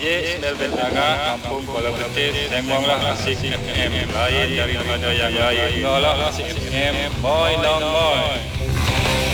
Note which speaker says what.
Speaker 1: Ismail bin Aga, Kampung Kuala Betis, sembanglah Asik FM, lain daripada yang lain. Dengarlah Asik FM, boy long boy.